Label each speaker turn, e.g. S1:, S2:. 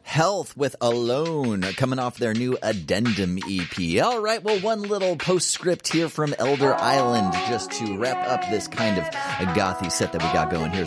S1: Health with Alone, coming off their new Addendum EP. All right, well, one little postscript here from Elder Island just to wrap up this kind of gothy set that we got going. Here's